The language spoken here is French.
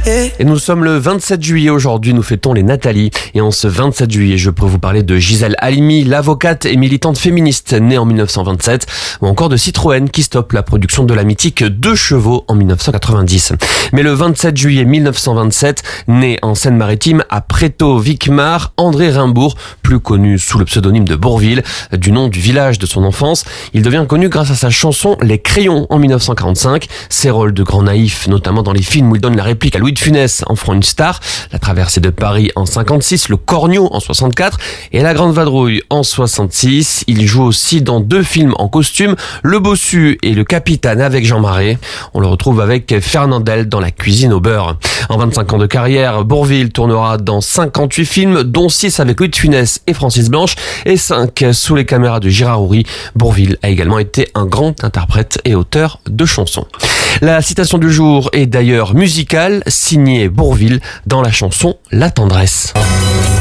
Et nous sommes le 27 juillet aujourd'hui, nous fêtons les Nathalie. Et en ce 27 juillet, je peux vous parler de Gisèle Halimi, l'avocate et militante féministe née en 1927, ou encore de Citroën qui stoppe la production de la mythique 2 chevaux en 1990. Mais le 27 juillet 1927, né en Seine-Maritime à Prétot-Vicmar, André Rimbourg, plus connu sous le pseudonyme de Bourvil, du nom du village de son enfance, il devient connu grâce à sa chanson Les Crayons en 1945, ses rôles de grand naïf, notamment dans les films où il donne la réplique à Louis de Funès en feront une star, La Traversée de Paris en 56, Le Corneau en 64 et La Grande Vadrouille en 66. Il joue aussi dans 2 films en costume, Le Bossu et Le Capitaine avec Jean Marais. On le retrouve avec Fernandel dans La Cuisine au beurre. En 25 ans de carrière, Bourvil tournera dans 58 films, dont 6 avec Louis de Funès et Francis Blanche et 5 sous les caméras de Gérard Houry. Bourvil a également été un grand interprète et auteur de chansons. La citation du jour est d'ailleurs musicale, signée Bourvil dans la chanson La Tendresse.